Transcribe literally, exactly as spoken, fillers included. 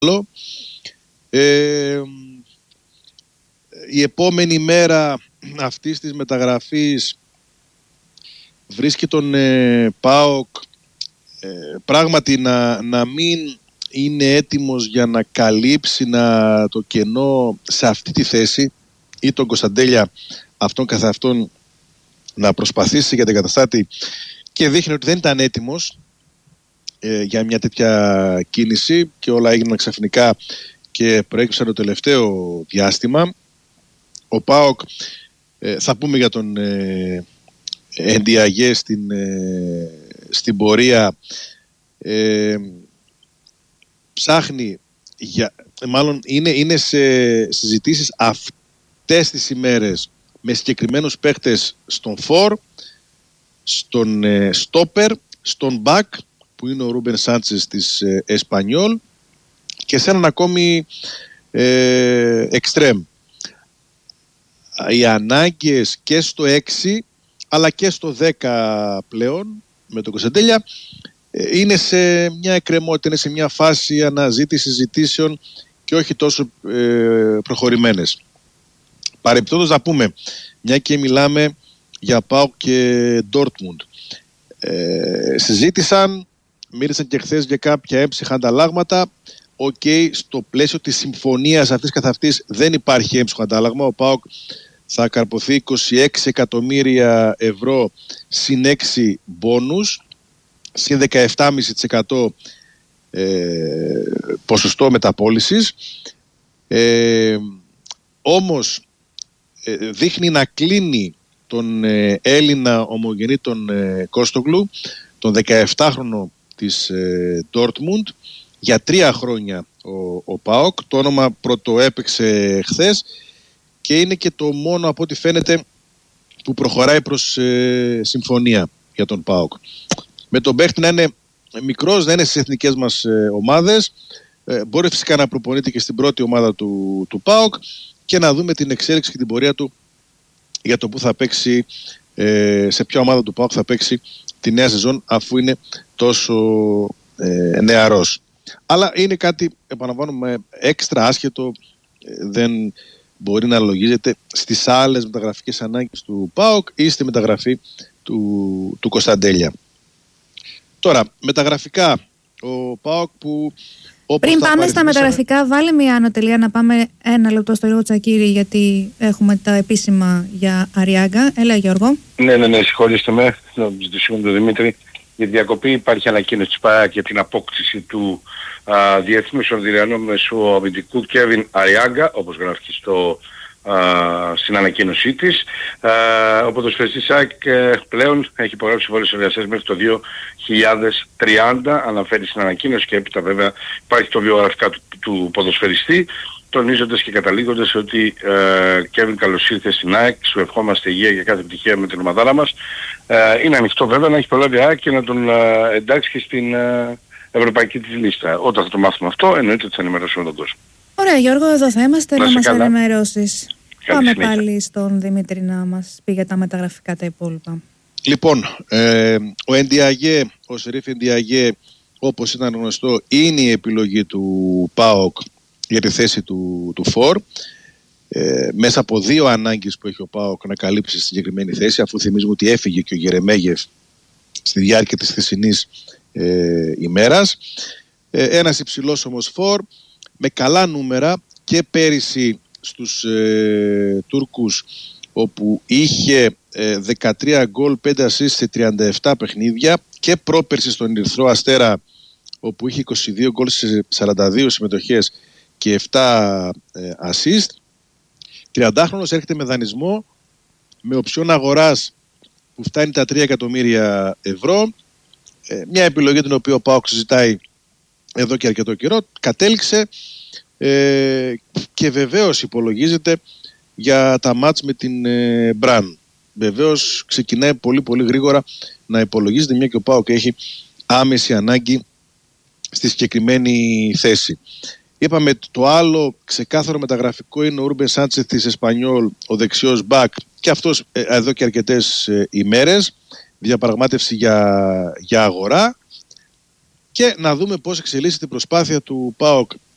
Ε, η επόμενη μέρα αυτής της μεταγραφής βρίσκει τον ε, ΠΑΟΚ ε, πράγματι να, να μην είναι έτοιμος για να καλύψει να, το κενό σε αυτή τη θέση, ή τον Κωνσταντέλια αυτόν καθ' αυτόν να προσπαθήσει για την καταστάτη, και δείχνει ότι δεν ήταν έτοιμος ε, για μια τέτοια κίνηση, και όλα έγιναν ξαφνικά και προέκυψαν το τελευταίο διάστημα. Ο ΠΑΟΚ, ε, θα πούμε για τον ε, Ενδιαγέ στην, ε, στην πορεία, ε, ψάχνει για, μάλλον είναι, είναι σε συζητήσεις αυτές τις ημέρες με συγκεκριμένους παίκτες στον φορ, στον ε, στόπερ, στον μπακ που είναι ο Ρούμπεν Σάντσες της ε, Εσπανιόλ, και σε έναν ακόμη ε, εξτρέμ. Οι ανάγκες και στο έξι αλλά και στο δέκα πλέον με τον Κωνσταντέλια ε, είναι σε μια εκκρεμότητα, είναι σε μια φάση αναζήτησης ζητήσεων και όχι τόσο ε, προχωρημένες. Παρεπιπτόντως να πούμε, μια και μιλάμε για ΠΑΟΚ και Ντόρτμουντ, ε, συζήτησαν, μίλησαν και χθες για κάποια έμψυχα ανταλλάγματα. Οκ, okay, στο πλαίσιο της συμφωνίας αυτής καθ' αυτής δεν υπάρχει έμψυχο αντάλλαγμα. Ο ΠΑΟΚ θα καρποθεί είκοσι έξι εκατομμύρια ευρώ συν έξι μπόνους, συν δεκαεπτά κόμμα πέντε τοις εκατό ε, ποσοστό μεταπώλησης. Ε, όμως ε, δείχνει να κλείνει τον ε, Έλληνα ομογενή τον ε, Κόστογλου, τον δεκαεπτάχρονο της Ντόρτμουντ, ε, για τρία χρόνια ο, ο ΠΑΟΚ. Το όνομα πρωτοέπαιξε χθες και είναι και το μόνο, από ό,τι φαίνεται, που προχωράει προς ε, συμφωνία για τον ΠΑΟΚ. Με τον παίχτη να είναι μικρός, να είναι στις εθνικές μας ε, ομάδες, ε, μπορεί φυσικά να προπονείται και στην πρώτη ομάδα του, του ΠΑΟΚ, και να δούμε την εξέλιξη και την πορεία του για το που θα παίξει, ε, σε ποια ομάδα του ΠΑΟΚ θα παίξει τη νέα σεζόν, αφού είναι τόσο ε, νεαρός. Αλλά είναι κάτι, επαναλαμβάνουμε, έξτρα άσχετο, ε, δεν μπορεί να λογίζεται στις άλλες μεταγραφικές ανάγκες του ΠΑΟΚ ή στη μεταγραφή του, του Κωνσταντέλια. Τώρα, μεταγραφικά, ο ΠΑΟΚ που... Πριν πάμε στα μεταγραφικά, βάλε μια ανωτελεία να πάμε ένα λεπτό στο Γιώργο Τσακίρη, γιατί έχουμε τα επίσημα για Αριάγκα. Έλα, Γιώργο. Ναι, ναι, ναι, συγχωρήστε με, να ζητήσουμε τον Δημήτρη. Για τη διακοπή υπάρχει ανακοίνωση της ΠΑΕ για την απόκτηση του α, διεθνούς Ορδηριανού μεσοαμυντικού Κέβιν Αριάγκα, όπως γράφει στο, α, στην ανακοίνωσή της. Α, ο ποδοσφαιριστής ΑΕΚ πλέον έχει υπογράψει συμβόλαιο εργασίας μέχρι το δύο χιλιάδες τριάντα, αναφέρει στην ανακοίνωση, και έπειτα βέβαια υπάρχει το βιογραφικά του, του ποδοσφαιριστή, τονίζοντας και καταλήγοντας ότι ε, Κέβιν, καλώς ήρθες στην ΑΕΚ, σου ευχόμαστε υγεία και κάθε επιτυχία με την ομαδάρα μας. Ε, είναι ανοιχτό βέβαια να έχει προλάβει ΑΕΚ και να τον ε, εντάξει και στην ε, ευρωπαϊκή της λίστα. Όταν θα το μάθουμε αυτό, εννοείται ότι θα ενημερώσουμε τον κόσμο. Ωραία, Γιώργο, εδώ θα είμαστε να, να μας ενημερώσεις. Πάμε συνέχεια πάλι στον Δημήτρη να μας πει για τα μεταγραφικά τα υπόλοιπα. Λοιπόν, ε, ο Ενδιαγέ, ο Σερίφ Ενδιαγέ, όπως ήταν γνωστό, είναι η επιλογή του ΠΑΟΚ για τη θέση του, του φορ, ε, μέσα από δύο ανάγκες που έχει ο ΠΑΟΚ να καλύψει στη συγκεκριμένη θέση, αφού θυμίζουμε ότι έφυγε και ο Γερεμέγεφ στη διάρκεια της χθεσινής ε, ημέρας. Ε, ένας υψηλός όμως φορ με καλά νούμερα, και πέρυσι στους ε, Τούρκους, όπου είχε ε, δεκατρία γκολ, πέντε ασίστ σε τριάντα επτά παιχνίδια, και πρόπερσι στον Ερυθρό Αστέρα, όπου είχε είκοσι δύο γκολ σε σαράντα δύο συμμετοχές και επτά ε, assist. τριαντάχρονος έρχεται με δανεισμό με οψιόν αγοράς που φτάνει τα τρία εκατομμύρια ευρώ, ε, μια επιλογή την οποία ο ΠΑΟΚ συζητάει εδώ και αρκετό καιρό. Κατέληξε ε, και βεβαίως υπολογίζεται για τα μάτς με την ε, Μπραν. Βεβαίως ξεκινάει πολύ πολύ γρήγορα να υπολογίζεται, μια και ο ΠΑΟΚ έχει άμεση ανάγκη στη συγκεκριμένη θέση. Είπαμε, το άλλο ξεκάθαρο μεταγραφικό είναι ο Ρούμπεν Σάντσες της Εσπανιόλ, ο δεξιός μπακ, και αυτός ε, εδώ και αρκετές ε, ημέρες διαπραγμάτευση για, για αγορά, και να δούμε πώς εξελίσσεται η προσπάθεια του ΠΑΟΚ